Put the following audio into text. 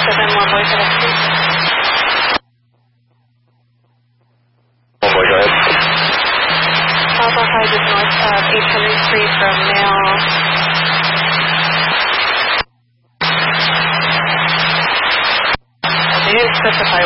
71 Boy, please. Oh boy, go ahead. Papa 5 is north of 8 Henry Street from male. They didn't specify